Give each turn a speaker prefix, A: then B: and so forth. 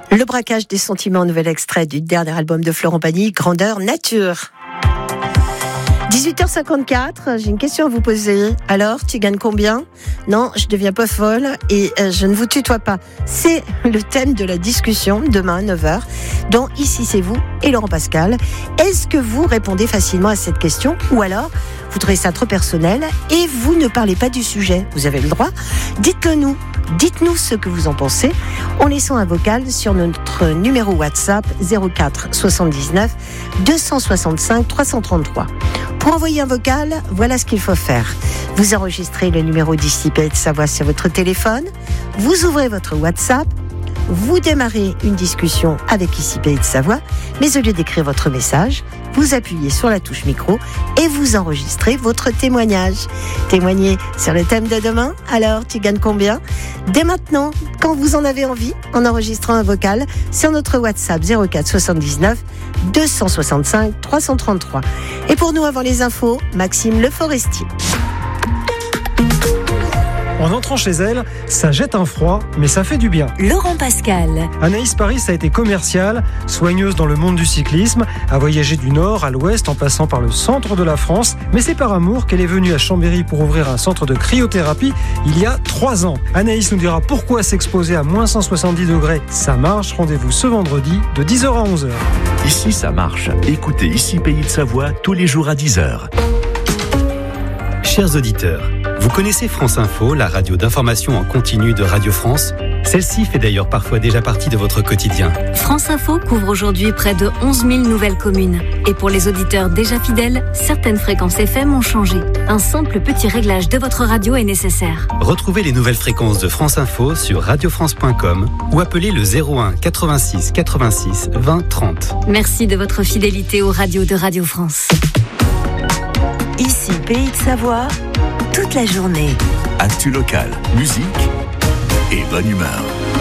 A: Le braquage des sentiments, nouvel extrait du dernier album de Florent Pagny, Grandeur Nature. 18h54, j'ai une question à vous poser. Alors, tu gagnes combien ? Non, je deviens pas folle et je ne vous tutoie pas. C'est le thème de la discussion demain à 9h dans Ici c'est vous et Laurent Pascal. Est-ce que vous répondez facilement à cette question ou alors vous trouvez ça trop personnel et vous ne parlez pas du sujet ? Vous avez le droit. Dites-le nous. Dites-nous ce que vous en pensez en laissant un vocal sur notre numéro WhatsApp 04 79 265 333. Pour envoyer un vocal, voilà ce qu'il faut faire. Vous enregistrez le numéro d'Ici Pays de Savoie sur votre téléphone, vous ouvrez votre WhatsApp, vous démarrez une discussion avec Ici Pays de Savoie, mais au lieu d'écrire votre message, vous appuyez sur la touche micro et vous enregistrez votre témoignage. Témoignez sur le thème de demain, alors tu gagnes combien ? Dès maintenant, quand vous en avez envie, en enregistrant un vocal sur notre WhatsApp 04 79 265 333. Et pour nous, avant les infos, Maxime Le Forestier.
B: En entrant chez elle, ça jette un froid, mais ça fait du bien.
C: Laurent Pascal.
B: Anaïs Paris a été commerciale, soigneuse dans le monde du cyclisme, a voyagé du nord à l'ouest en passant par le centre de la France. Mais c'est par amour qu'elle est venue à Chambéry pour ouvrir un centre de cryothérapie il y a 3 ans. Anaïs nous dira pourquoi s'exposer à moins 170 degrés, ça marche. Rendez-vous ce vendredi de 10h à 11h.
D: Ici ça marche. Écoutez Ici Pays de Savoie tous les jours à 10h.
E: Chers auditeurs, vous connaissez France Info, la radio d'information en continu de Radio France ? Celle-ci fait d'ailleurs parfois déjà partie de votre quotidien.
C: France Info couvre aujourd'hui près de 11 000 nouvelles communes. Et pour les auditeurs déjà fidèles, certaines fréquences FM ont changé. Un simple petit réglage de votre radio est nécessaire.
E: Retrouvez les nouvelles fréquences de France Info sur radiofrance.com ou appelez le 01 86 86 20 30.
C: Merci de votre fidélité aux radios de Radio France.
F: Ici Pays de Savoie, toute la journée.
D: Actu locale, musique et bonne humeur.